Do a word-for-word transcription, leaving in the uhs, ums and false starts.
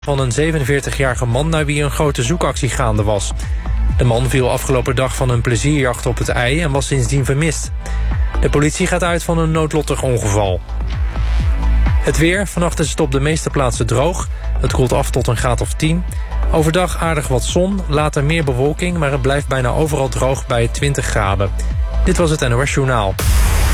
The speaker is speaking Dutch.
van een zevenenveertigjarige man naar wie een grote zoekactie gaande was. De man viel afgelopen dag van een plezierjacht op het IJ en was sindsdien vermist. De politie gaat uit van een noodlottig ongeval. Het weer. Vannacht is het op de meeste plaatsen droog. Het koelt af tot een graad of tien. Overdag aardig wat zon, later meer bewolking, maar het blijft bijna overal droog bij twintig graden. Dit was het N O S Journaal.